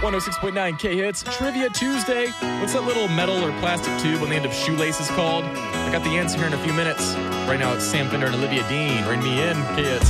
106.9 K-Hits. Trivia Tuesday. What's that little metal or plastic tube on the end of shoelaces called? I got the answer here in a few minutes. Right now it's Sam Fender and Olivia Dean. Bring me in, K-Hits.